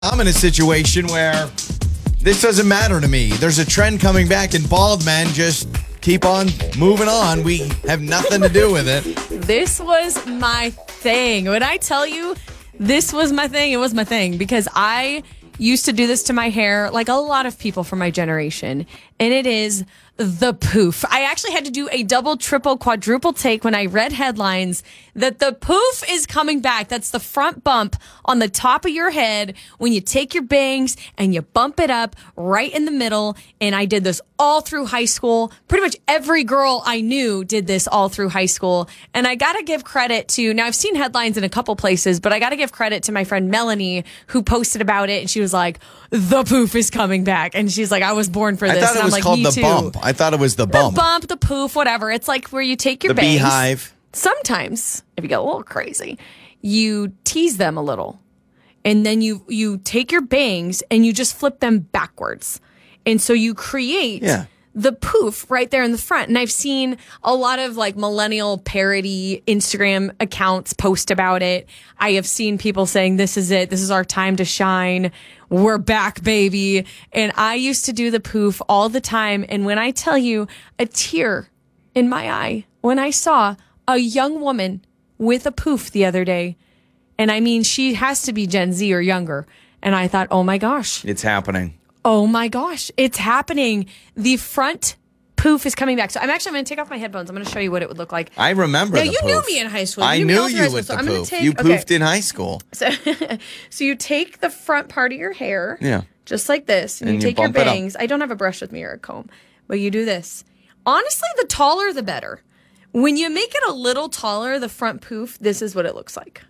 I'm in a situation where this doesn't matter to me. There's a trend coming back and bald men just keep on moving on. We have nothing to do with it. This was my thing. When I tell you this was my thing, it was my thing because I used to do this to my hair like a lot of people from my generation, and it is the poof. I actually had to do a double, triple, quadruple take when I read headlines that the poof is coming back. That's the front bump on the top of your head when you take your bangs and you bump it up right in the middle. And I did this all through high school. Pretty much every girl I knew did this all through high school. And I got to give credit to, now I've seen headlines in a couple places, but I got to give credit to my friend Melanie who posted about it. And she was like, the poof is coming back. And she's like, I was born for this. I thought it was like, called me the too. bump. I thought it was the bump. The bump, the poof, whatever. It's like where you take your The bangs. beehive. Sometimes, if you get a little crazy, you tease them a little. And then you take your bangs and you just flip them backwards. And so you create the poof right there in the front. And I've seen a lot of like millennial parody Instagram accounts post about it. I have seen people saying, this is it. This is our time to shine. We're back, baby. And I used to do the poof all the time. And when I tell you, a tear in my eye when I saw a young woman with a poof the other day. And I mean, she has to be Gen Z or younger. And I thought, oh my gosh. It's happening. Oh my gosh. It's happening. The front poof is coming back. So I'm going to take off my headphones. I'm going to show you what it would look like. I remember now, the you poof. knew me in high school. I knew you with the poof. You poofed in high school. So you take the front part of your hair. Yeah. Just like this. And you take your bangs. I don't have a brush with me or a comb. But you do this. Honestly, the taller, the better. When you make it a little taller, the front poof, this is what it looks like.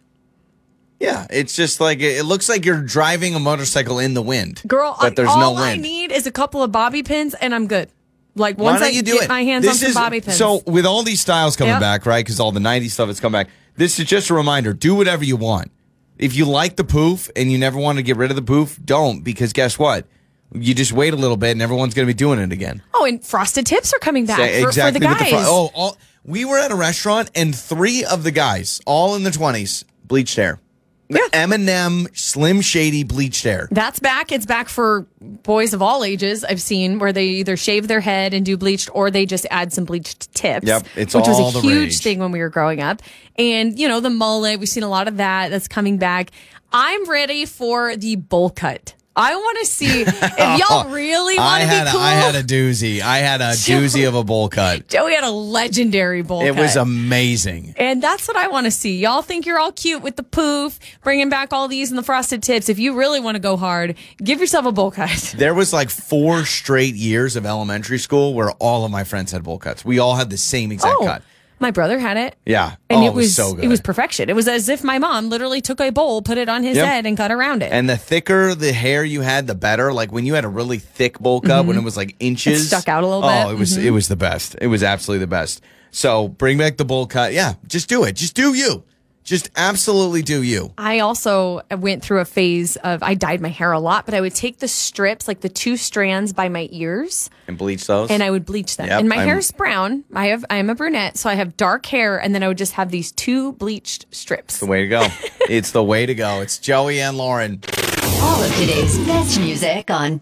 Yeah, it's just like, it looks like you're driving a motorcycle in the wind. Girl, but there's all no wind. I need is a couple of bobby pins and I'm good. Like once I get my hands on some bobby pins. So with all these styles coming back, right, because all the 90s stuff has come back, this is just a reminder, do whatever you want. If you like the poof and you never want to get rid of the poof, don't, because guess what? You just wait a little bit and everyone's going to be doing it again. Oh, and frosted tips are coming back for the guys. We were at a restaurant and 3 of the guys, all in their 20s, bleached hair. The M&M Slim Shady bleached hair. That's back. It's back for boys of all ages. I've seen where they either shave their head and do bleached, or they just add some bleached tips. Yep, it's which all was a the huge rage. thing when we were growing up. And you know, the mullet. We've seen a lot of that. That's coming back. I'm ready for the bowl cut. I want to see if y'all really want to be cool. I had a doozy. I had a doozy of a bowl cut. Joey had a legendary bowl cut. It was amazing. And that's what I want to see. Y'all think you're all cute with the poof, bringing back all these and the frosted tips. If you really want to go hard, give yourself a bowl cut. There was like 4 straight years of elementary school where all of my friends had bowl cuts. We all had the same exact cut. My brother had it. Yeah. And it was so good. It was perfection. It was as if my mom literally took a bowl, put it on his head, and cut around it. And the thicker the hair you had, the better. Like when you had a really thick bowl cut, when it was like inches. It stuck out a little bit. Oh, it was the best. It was absolutely the best. So bring back the bowl cut. Yeah, just do it. Just do you. Just absolutely do you. I also went through a phase of, I dyed my hair a lot, but I would take the strips, like the 2 strands by my ears. And bleach those? And I would bleach them. Yep, and my hair is brown. I am a brunette, so I have dark hair, and then I would just have these 2 bleached strips. The way to go. It's the way to go. It's Joey and Lauren. All of today's best music on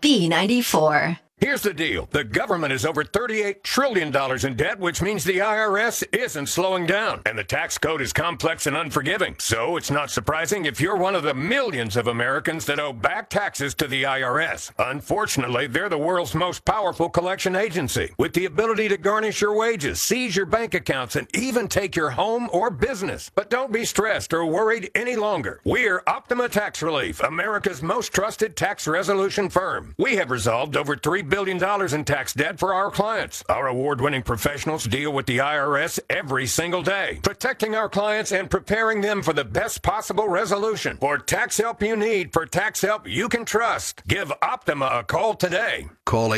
B94. Here's the deal. The government is over $38 trillion in debt, which means the IRS isn't slowing down. And the tax code is complex and unforgiving. So it's not surprising if you're one of the millions of Americans that owe back taxes to the IRS. Unfortunately, they're the world's most powerful collection agency, with the ability to garnish your wages, seize your bank accounts, and even take your home or business. But don't be stressed or worried any longer. We're Optima Tax Relief, America's most trusted tax resolution firm. We have resolved over $3 billion in tax debt for our clients. Our award-winning professionals deal with the IRS every single day, protecting our clients and preparing them for the best possible resolution. For tax help you need, for tax help you can trust, give Optima a call today. Call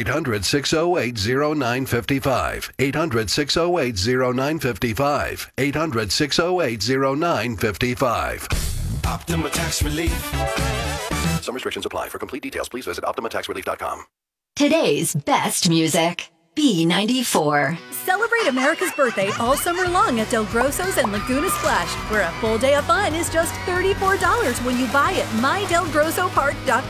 800-608-0955. 800-608-0955. 800-608-0955. Optima Tax Relief. Some restrictions apply. For complete details, please visit OptimaTaxRelief.com. Today's best music. B94. Celebrate America's birthday all summer long at Del Grosso's and Laguna Splash, where a full day of fun is just $34 when you buy at mydelgrossopark.com.